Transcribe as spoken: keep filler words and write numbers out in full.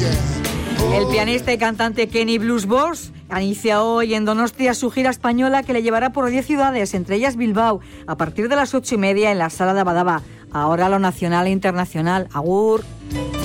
El pianista y cantante Kenny Blues Boss inicia hoy en Donostia su gira española que le llevará por diez ciudades, entre ellas Bilbao, a partir de las ocho y media en la Sala de Abadaba. Ahora lo nacional e internacional. Agur.